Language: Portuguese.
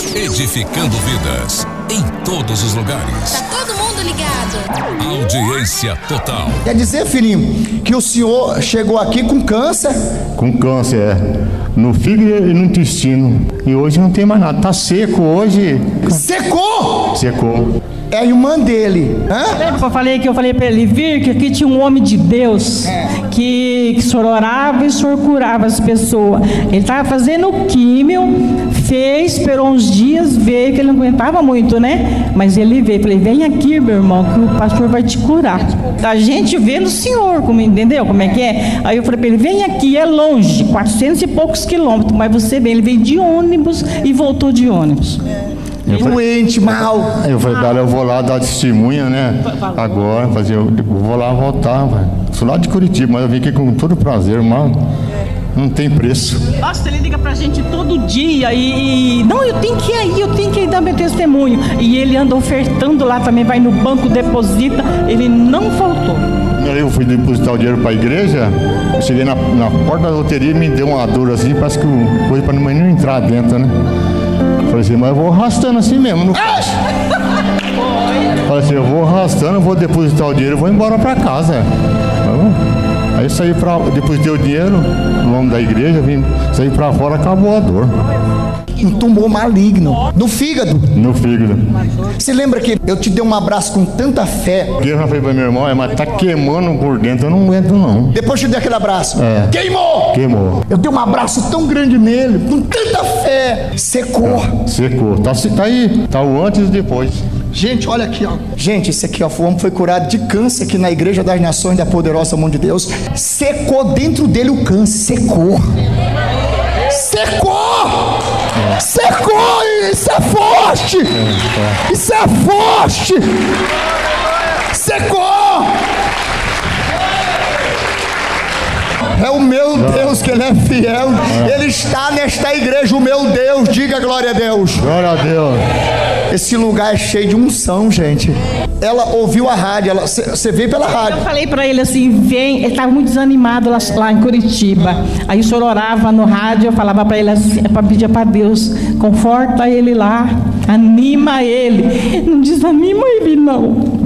edificando vidas em todos os lugares. Tá todo mundo ligado. Audiência total. Quer dizer, filhinho, que o senhor chegou aqui com câncer? Com câncer, no fígado e no intestino. E hoje não tem mais nada, tá seco hoje. Secou? Secou. É a irmã dele. Hã? Eu falei pra ele, vir que aqui tinha um homem de Deus que o senhor orava e o senhor curava as pessoas. Ele estava fazendo químio, esperou uns dias, veio, que ele não aguentava muito, né? Mas ele veio, falei, vem aqui, meu irmão, que o pastor vai te curar. A gente vê no senhor, entendeu como é que é? Aí eu falei pra ele, vem aqui, é longe, 400 e poucos quilômetros, mas você vem. Ele veio de ônibus e voltou de ônibus. Doente, mal. Eu falei, cara, eu vou lá dar testemunha, né? Agora, eu vou lá voltar, velho. Sou lá de Curitiba, mas eu vim aqui com todo prazer, mano. Não tem preço. Nossa, ele liga pra gente todo dia e... Não, eu tenho que ir dar meu testemunho. E ele anda ofertando lá também, vai no banco, deposita. Ele não faltou. Eu fui depositar o dinheiro pra igreja, eu cheguei na porta da loteria e me deu uma dor assim, parece que coisa pra não entrar dentro, né? Falei assim, mas eu vou arrastando assim mesmo, não faço. Falei assim, eu vou arrastando, vou depositar o dinheiro e vou embora pra casa. Aí eu saí depositei o dinheiro no nome da igreja, saí pra fora, acabou a dor. Um tumor maligno. No fígado. No fígado. Você lembra que eu te dei um abraço com tanta fé? Eu já falei pra meu irmão, mas tá queimando por dentro, eu não aguento não. Depois eu te dei aquele abraço. Queimou! Queimou. Eu dei um abraço tão grande nele, com tanta fé. Secou. Secou. Tá aí, tá o antes e depois. Gente, olha aqui, ó. Gente, esse aqui, ó, o homem foi curado de câncer aqui na Igreja das Nações da Poderosa Mão de Deus. Secou dentro dele o câncer. Secou. Secou! Isso é forte! Isso é forte! Secou! É o meu Deus que Ele é fiel. Ele está nesta igreja, o meu Deus. Diga glória a Deus. Glória a Deus. Esse lugar é cheio de unção, gente. Ela ouviu a rádio, você veio pela rádio. Eu falei pra ele assim, vem. Ele estava muito desanimado lá em Curitiba. Aí o senhor orava no rádio, eu falava pra ele assim, para pedir pra Deus, conforta ele lá, anima ele. Não desanima ele não.